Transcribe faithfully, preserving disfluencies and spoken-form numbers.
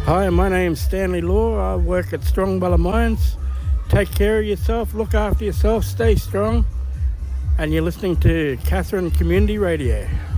Hi, my name's Stanley Law. I work at Strong Bella Mines. Take care of yourself, look after yourself, stay strong, and you're listening to Catherine Community Radio.